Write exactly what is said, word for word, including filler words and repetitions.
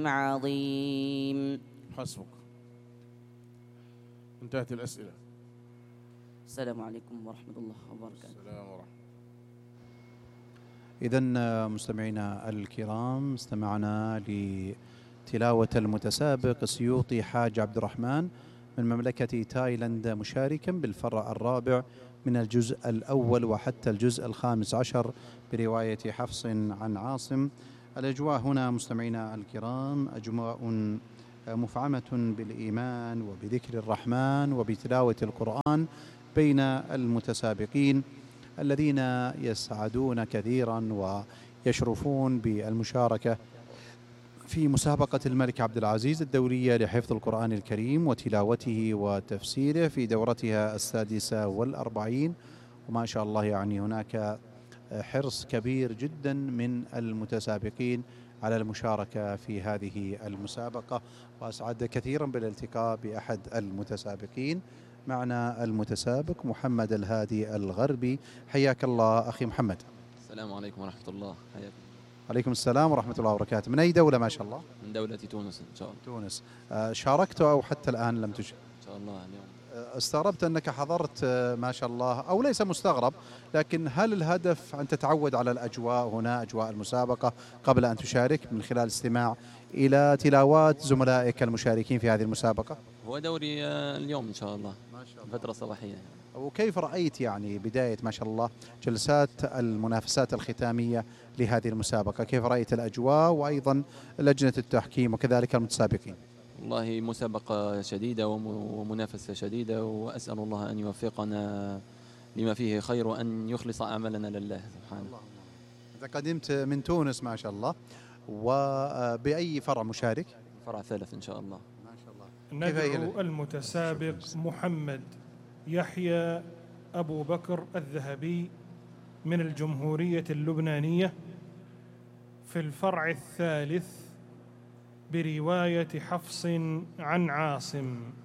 عظيم. حسبك. انتهت الأسئلة. السلام عليكم ورحمة الله وبركاته. السلام ورحمة. إذن مستمعينا الكرام، استمعنا لتلاوة المتسابق السيوطي حاج عبد الرحمن من مملكة تايلاند، مشاركا بالفرع الرابع من الجزء الأول وحتى الجزء الخامس عشر برواية حفص عن عاصم. الأجواء هنا مستمعينا الكرام أجواء مفعمة بالإيمان وبذكر الرحمن وبتلاوة القرآن بين المتسابقين الذين يسعدون كثيرا ويشرفون بالمشاركة في مسابقة الملك عبد العزيز الدولية لحفظ القرآن الكريم وتلاوته وتفسيره في دورتها السادسة والأربعين. وما شاء الله يعني هناك حرص كبير جدا من المتسابقين على المشاركة في هذه المسابقة، وأسعد كثيرا بالالتقاء بأحد المتسابقين. معنا المتسابق محمد الهادي الغربي. حياك الله أخي محمد. السلام عليكم ورحمة الله. حياك. عليكم السلام ورحمة الله وبركاته. من أي دولة ما شاء الله؟ من دولة تونس إن شاء الله. تونس. شاركت أو حتى الآن لم تشارك؟ إن شاء الله اليوم. استغربت أنك حضرت ما شاء الله، أو ليس مستغرب، لكن هل الهدف أن تتعود على الأجواء هنا، أجواء المسابقة، قبل أن تشارك من خلال استماع إلى تلاوات زملائك المشاركين في هذه المسابقة؟ هو دوري اليوم إن شاء الله. ما شاء الله. فترة صباحية. وكيف رأيت يعني بداية ما شاء الله جلسات المنافسات الختامية لهذه المسابقة؟ كيف رأيت الأجواء وأيضا لجنة التحكيم وكذلك المتسابقين؟ والله مسابقة شديدة ومنافسة شديدة، وأسأل الله أن يوفقنا لما فيه خير وأن يخلص أعمالنا لله سبحانه. أنت قدمت من تونس ما شاء الله، وبأي فرع مشارك؟ فرع ثالث إن شاء الله. ما شاء الله. ندعو المتسابق محمد يحيى أبو بكر الذهبي من الجمهورية اللبنانية في الفرع الثالث برواية حفص عن عاصم.